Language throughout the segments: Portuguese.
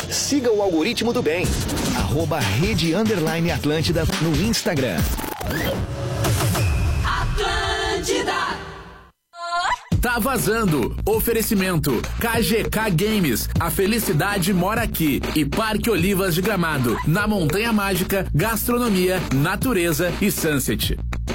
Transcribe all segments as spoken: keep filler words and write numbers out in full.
Siga o algoritmo do bem. Arroba Rede Underline Atlântida no Instagram. Atlântida. Tá vazando. Oferecimento K G K Games. A felicidade mora aqui. E Parque Olivas de Gramado. Na Montanha Mágica, gastronomia, natureza e sunset.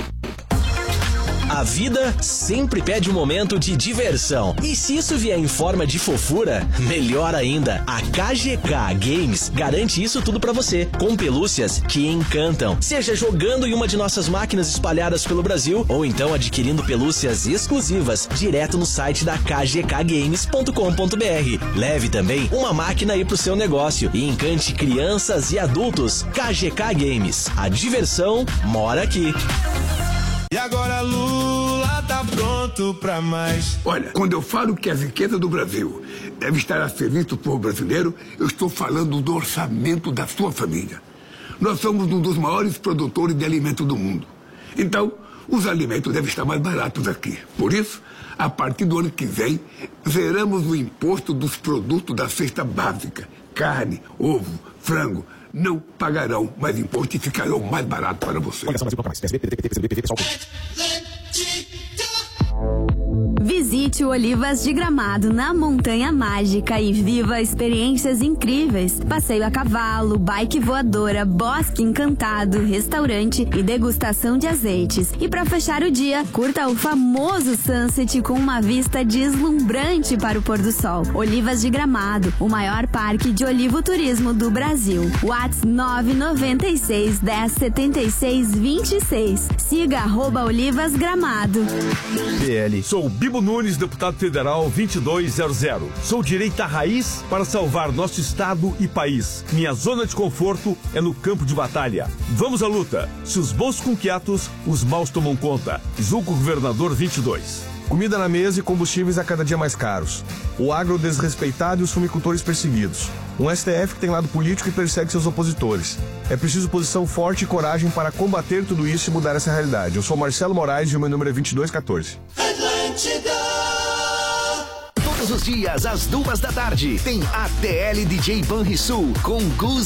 A vida sempre pede um momento de diversão. E se isso vier em forma de fofura, melhor ainda. A K G K Games garante isso tudo pra você, com pelúcias que encantam. Seja jogando em uma de nossas máquinas espalhadas pelo Brasil, ou então adquirindo pelúcias exclusivas direto no site da k g k games ponto com ponto b r. Leve também uma máquina aí pro seu negócio e encante crianças e adultos. K G K Games. A diversão mora aqui. E agora Lula tá pronto pra mais. Olha, quando eu falo que a riqueza do Brasil deve estar a serviço do povo brasileiro, eu estou falando do orçamento da sua família. Nós somos um dos maiores produtores de alimentos do mundo. Então, os alimentos devem estar mais baratos aqui. Por isso, a partir do ano que vem, zeramos o imposto dos produtos da cesta básica. Carne, ovo, frango. Não pagarão mais imposto e ficarão mais barato para você. Visite o Olivas de Gramado na Montanha Mágica e viva experiências incríveis. Passeio a cavalo, bike voadora, bosque encantado, restaurante e degustação de azeites. E para fechar o dia, curta o famoso sunset com uma vista deslumbrante para o pôr do sol. Olivas de Gramado, o maior parque de olivoturismo do Brasil. WhatsApp nove nove seis, dez, setenta e seis, vinte e seis. Siga arroba Olivas Gramado. P L. Sou Bibo Nunes, deputado federal vinte e dois zero zero. Sou direita raiz para salvar nosso estado e país. Minha zona de conforto é no campo de batalha. Vamos à luta. Se os bons com quietos, os maus tomam conta. Zulco Governador vinte e dois. Comida na mesa e combustíveis a cada dia mais caros. O agro desrespeitado e os fumicultores perseguidos. Um S T F que tem lado político e persegue seus opositores. É preciso posição forte e coragem para combater tudo isso e mudar essa realidade. Eu sou Marcelo Moraes e o meu número é vinte e dois quatorze. Atlântida. Todos os dias, às duas da tarde, tem A T L D J Banrisul com Gus